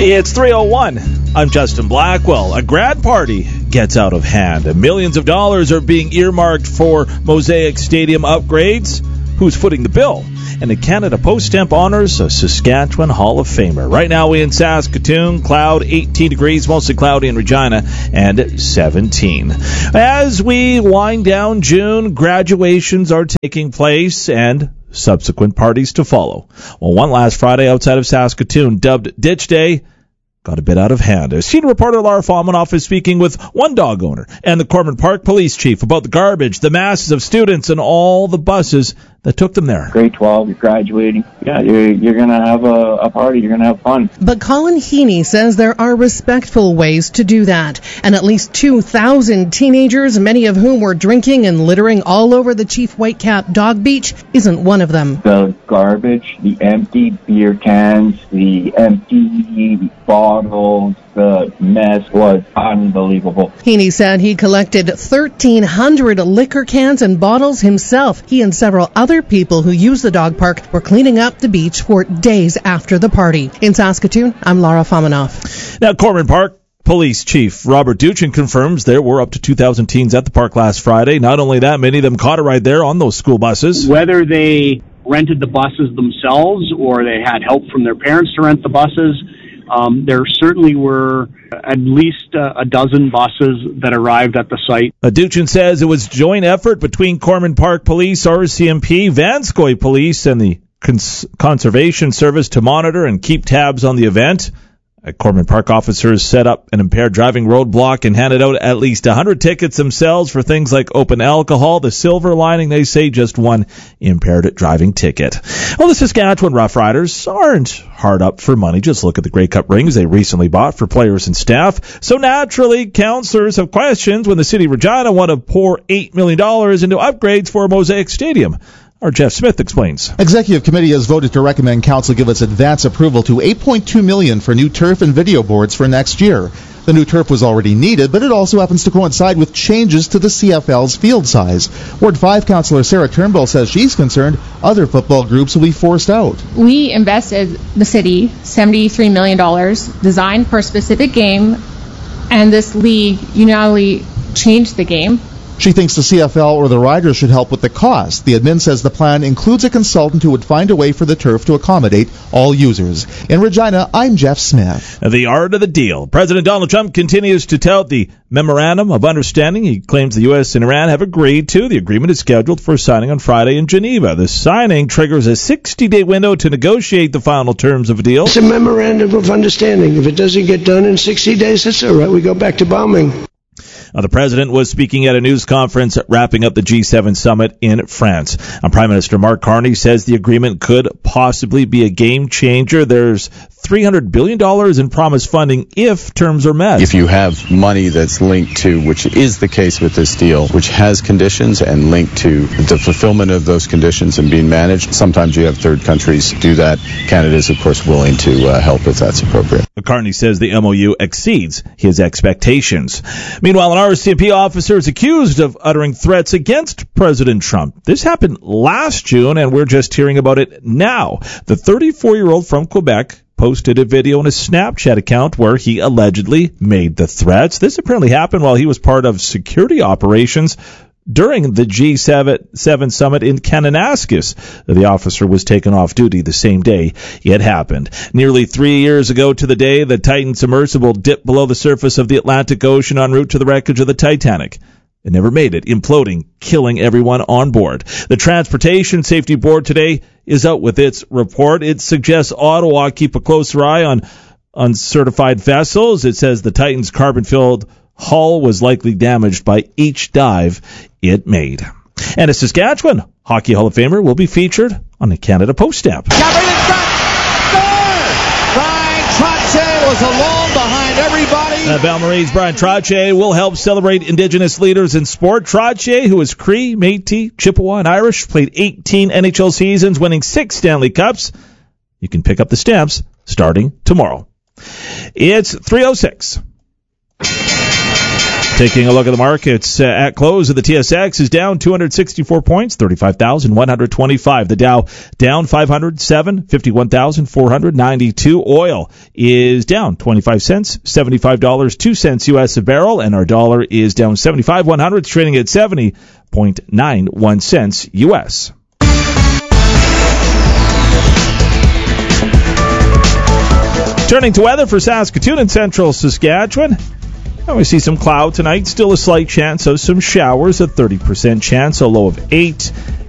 It's 3:01. I'm Justin Blackwell. A grad party gets out of hand, and millions of dollars are being earmarked for Mosaic Stadium upgrades. Who's footing the bill? And the Canada Post stamp honors a Saskatchewan Hall of Famer. Right now we're in Saskatoon, cloud 18 degrees, mostly cloudy in Regina, and 17. As we wind down June, graduations are taking place and subsequent parties to follow. Well, one last Friday outside of Saskatoon, dubbed Ditch Day, got a bit out of hand. Senior reporter Lara Fomanoff is speaking with one dog owner and the Corman Park police chief about the garbage, the masses of students, and all the buses that took them there. Grade 12, you're graduating. Yeah, you're going to have a party. You're going to have fun. But Colin Heaney says there are respectful ways to do that. And at least 2,000 teenagers, many of whom were drinking and littering all over the Chief Whitecap Dog Beach, isn't one of them. The garbage, the empty beer cans, the empty bottles, the mess was unbelievable. Heaney said he collected 1,300 liquor cans and bottles himself. He and several other people who use the dog park were cleaning up the beach for days after the party. In Saskatoon, I'm Lara Fomanoff. Now, Corman Park Police Chief Robert Duchin confirms there were up to 2,000 teens at the park last Friday. Not only that, many of them caught a ride there on those school buses. Whether they rented the buses themselves or they had help from their parents to rent the buses, there certainly were at least a dozen buses that arrived at the site. Duchin says it was a joint effort between Corman Park Police, RCMP, Vanscoy Police, and the Conservation Service to monitor and keep tabs on the event. Corman Park officers set up an impaired driving roadblock and handed out at least 100 tickets themselves for things like open alcohol. The silver lining, they say, just one impaired driving ticket. Well, the Saskatchewan Roughriders aren't hard up for money. Just look at the Grey Cup rings they recently bought for players and staff. So naturally, councillors have questions when the City of Regina want to pour $8 million into upgrades for Mosaic Stadium. Our Jeff Smith explains. Executive Committee has voted to recommend Council give its advance approval to $8.2 million for new turf and video boards for next year. The new turf was already needed, but it also happens to coincide with changes to the CFL's field size. Ward 5 Councillor Sarah Turnbull says she's concerned other football groups will be forced out. We invested, the city, $73 million designed for a specific game, and this league unilaterally changed the game. She thinks the CFL or the Riders should help with the cost. The admin says the plan includes a consultant who would find a way for the turf to accommodate all users. In Regina, I'm Jeff Smith. The art of the deal. President Donald Trump continues to tout the Memorandum of Understanding he claims the U.S. and Iran have agreed to. The agreement is scheduled for signing on Friday in Geneva. The signing triggers a 60-day window to negotiate the final terms of a deal. It's a Memorandum of Understanding. If it doesn't get done in 60 days, that's all right. We go back to bombing. The president was speaking at a news conference wrapping up the G7 summit in France. Prime Minister Mark Carney says the agreement could possibly be a game changer. There's $300 billion in promised funding if terms are met. If you have money that's linked to, which is the case with this deal, which has conditions and linked to the fulfillment of those conditions and being managed, sometimes you have third countries do that. Canada is, of course, willing to help if that's appropriate. Carney says the MOU exceeds his expectations. Meanwhile, an RCMP officer is accused of uttering threats against President Trump. This happened last June, and we're just hearing about it now. The 34-year-old from Quebec posted a video in his Snapchat account where he allegedly made the threats. This apparently happened while he was part of security operations during the G7 summit in Kananaskis. The officer was taken off duty the same day it happened. Nearly 3 years ago to the day, the Titan submersible dipped below the surface of the Atlantic Ocean en route to the wreckage of the Titanic. It never made it, imploding, killing everyone on board. The Transportation Safety Board today is out with its report. It suggests Ottawa keep a closer eye on uncertified vessels. It says the Titan's carbon-filled hull was likely damaged by each dive it made. And a Saskatchewan Hockey Hall of Famer will be featured on the Canada Post stamp. Brian Trottier was alone behind everybody. Val-Marie's Brian Trottier will help celebrate Indigenous leaders in sport. Trottier, who is Cree, Métis, Chippewa, and Irish, played 18 NHL seasons, winning 6 Stanley Cups. You can pick up the stamps starting tomorrow. It's 3:06. Taking a look at the markets, at close of the TSX is down 264 points, 35,125. The Dow down 507, 51,492. Oil is down 25 cents, $75.02 U.S. a barrel, and our dollar is down 75 100, trading at 70.91 cents U.S. Turning to weather for Saskatoon and central Saskatchewan. And we see some cloud tonight. Still a slight chance of some showers, a 30% chance, a low of 8.